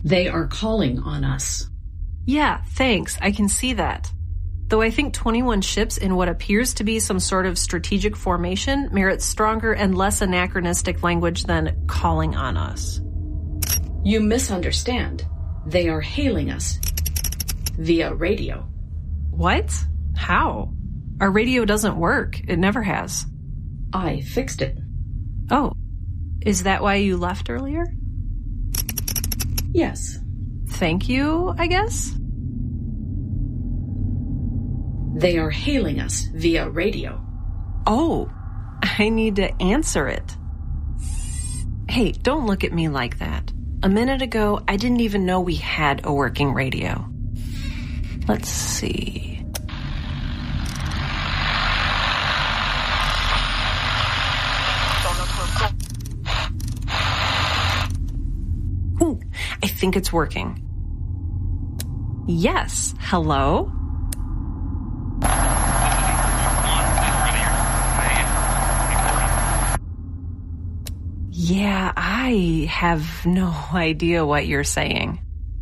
They are calling on us. Yeah, thanks. I can see that. Though I think 21 ships in what appears to be some sort of strategic formation merits stronger and less anachronistic language than calling on us. You misunderstand. They are hailing us via radio. What? How? Our radio doesn't work. It never has. I fixed it. Oh, is that why you left earlier? Yes. Thank you, I guess? They are hailing us via radio. Oh, I need to answer it. Hey, don't look at me like that. A minute ago, I didn't even know we had a working radio. Let's see. Ooh, I think it's working. Yes, hello? Yeah, I have no idea what you're saying.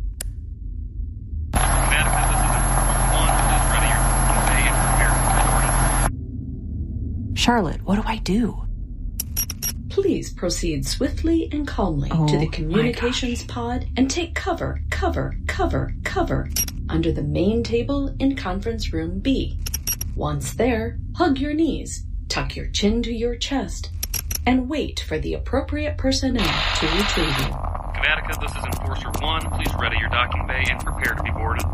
Charlotte, what do I do? Please proceed swiftly and calmly to the communications pod and take cover under the main table in conference room B. Once there, hug your knees, tuck your chin to your chest, and wait for the appropriate personnel to retrieve you. Cavatica, this is Enforcer 1. Please ready your docking bay and prepare to be boarded.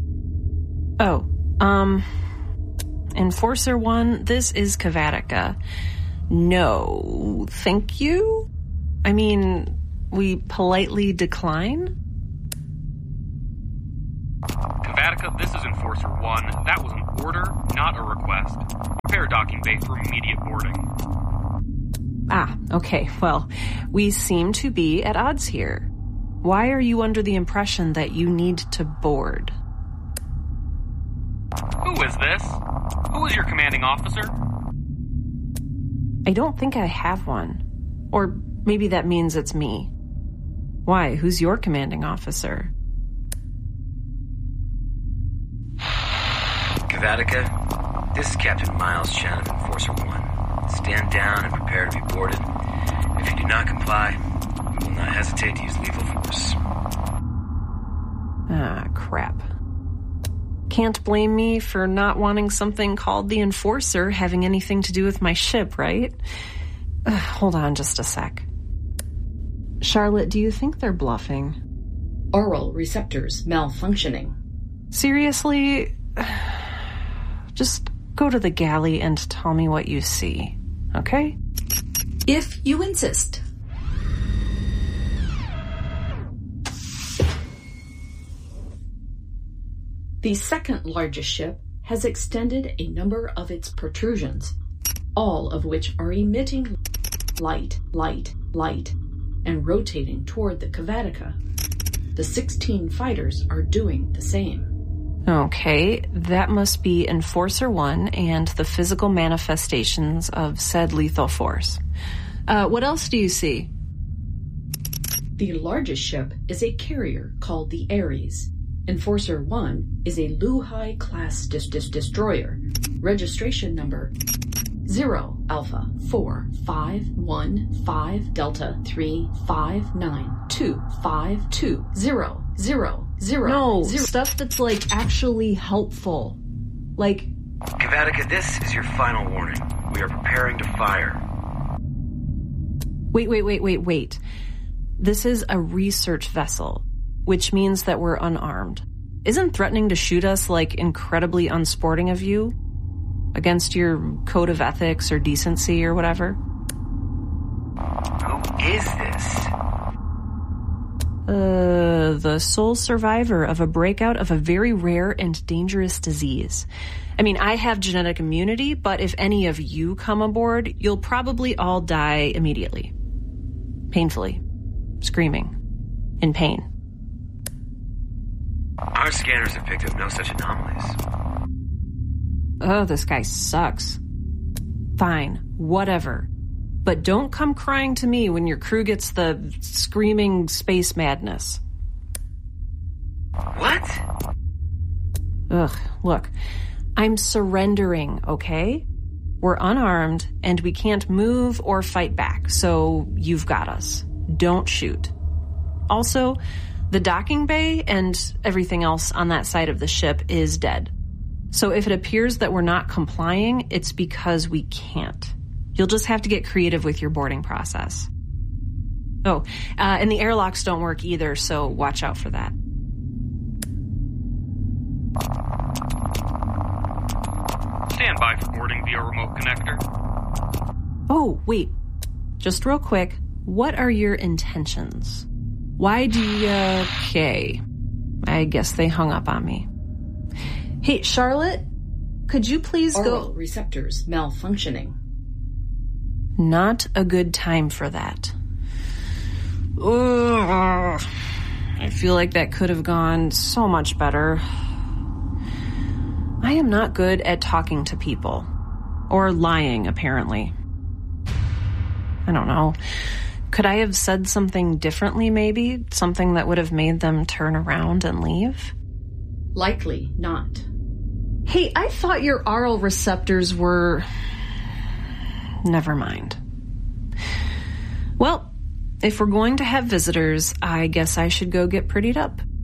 Enforcer 1, this is Cavatica. No, thank you? I mean, we politely decline? Cavatica, this is Enforcer 1. That was an order, not a request. Prepare docking bay for immediate boarding. Ah, okay, well, we seem to be at odds here. Why are you under the impression that you need to board? Who is this? Who is your commanding officer? I don't think I have one. Or maybe that means it's me. Why? Who's your commanding officer? Cavatica, this is Captain Miles Chen of Enforcer 1. Stand down and prepare to be boarded. If you do not comply, we will not hesitate to use lethal force. Ah, crap. Can't blame me for not wanting something called the Enforcer having anything to do with my ship, right? Hold on just a sec. Charlotte, do you think they're bluffing? Oral receptors malfunctioning. Seriously? Just go to the galley and tell me what you see, okay? If you insist. The second largest ship has extended a number of its protrusions, all of which are emitting light, and rotating toward the Cavatica. The 16 fighters are doing the same. Okay, that must be Enforcer 1 and the physical manifestations of said lethal force. What else do you see? The largest ship is a carrier called the Ares. Enforcer 1 is a Luhai-class destroyer. Registration number 0 Alpha 4 5 1 5 Delta 3 5 9 2 5 2 0 0 0. No, stuff that's like actually helpful. Like... Cavatica, this is your final warning. We are preparing to fire. Wait. This is a research vessel, which means that we're unarmed. Isn't threatening to shoot us, like, incredibly unsporting of you? Against your code of ethics or decency or whatever? Who is this? The sole survivor of a breakout of a very rare and dangerous disease. I mean, I have genetic immunity, but if any of you come aboard, you'll probably all die immediately. Painfully. Screaming. In pain. Our scanners have picked up no such anomalies. Oh, this guy sucks. Fine, whatever. But don't come crying to me when your crew gets the screaming space madness. What? Ugh, look, I'm surrendering, okay? We're unarmed, and we can't move or fight back, so you've got us. Don't shoot. Also, the docking bay and everything else on that side of the ship is dead. So if it appears that we're not complying, it's because we can't. You'll just have to get creative with your boarding process. Oh, and the airlocks don't work either, so watch out for that. Stand by for boarding via remote connector. Oh, wait. Just real quick, what are your intentions? Why do you... Okay. I guess they hung up on me. Hey, Charlotte, could you please Oral go... receptors malfunctioning. Not a good time for that. Ugh. I feel like that could have gone so much better. I am not good at talking to people. Or lying, apparently. I don't know. Could I have said something differently, maybe? Something that would have made them turn around and leave? Likely not. Hey, I thought your oral receptors were... Never mind. Well, if we're going to have visitors, I guess I should go get prettied up.